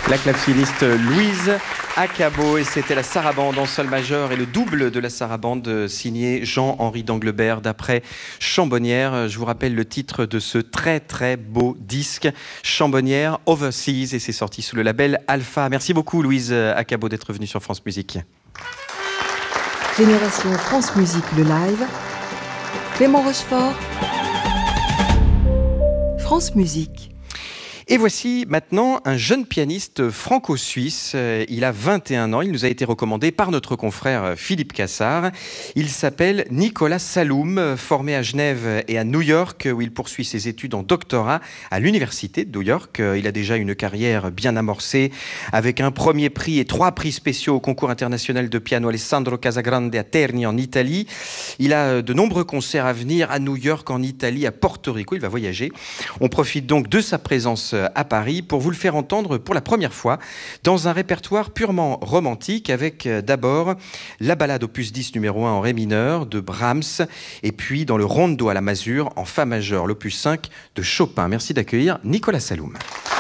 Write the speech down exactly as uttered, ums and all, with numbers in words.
La claveciniste Louise Acabo, et c'était la sarabande en sol majeur et le double de la sarabande signé Jean-Henri d'Anglebert d'après Chambonnière. Je vous rappelle le titre de ce très très beau disque, Chambonnière Overseas, et c'est sorti sous le label Alpha. Merci beaucoup Louise Acabo d'être venue sur France Musique. Génération France Musique, le live. Clément Rochefort. France Musique. Et voici maintenant un jeune pianiste franco-suisse. Il a vingt et un ans. Il nous a été recommandé par notre confrère Philippe Cassard. Il s'appelle Nicolas Saloum, formé à Genève et à New York, où il poursuit ses études en doctorat à l'université de New York. Il a déjà une carrière bien amorcée, avec un premier prix et trois prix spéciaux au concours international de piano Alessandro Casagrande à Terni en Italie. Il a de nombreux concerts à venir à New York, en Italie, à Porto Rico. Il va voyager. On profite donc de sa présence à Paris pour vous le faire entendre pour la première fois dans un répertoire purement romantique, avec d'abord la ballade opus dix numéro un en ré mineur de Brahms, et puis dans le rondo à la masure en fa majeur l'opus cinq de Chopin. Merci d'accueillir Nicolas Saloum.